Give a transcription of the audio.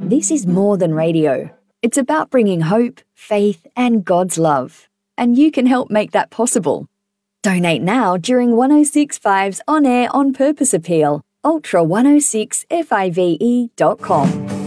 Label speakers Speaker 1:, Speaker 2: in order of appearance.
Speaker 1: This is more than radio. It's about bringing hope, faith, and God's love. And you can help make that possible. Donate now during 106.5's On Air On Purpose appeal. Ultra106five.com.